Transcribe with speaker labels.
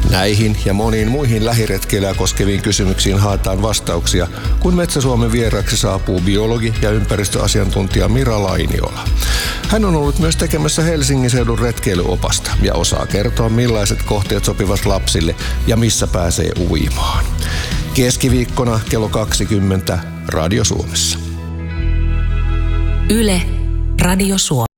Speaker 1: Näihin ja moniin muihin lähiretkeilyä koskeviin kysymyksiin haetaan vastauksia, kun Metsä-Suomen vieraaksi saapuu biologi ja ympäristöasiantuntija Mira Lainiola. Hän on ollut myös tekemässä Helsingin seudun retkeilyopasta ja osaa kertoa, millaiset kohteet sopivat lapsille ja missä pääsee uimaan. Keskiviikkona kello 20 Radio Suomessa.
Speaker 2: Yle, Radio Suomi.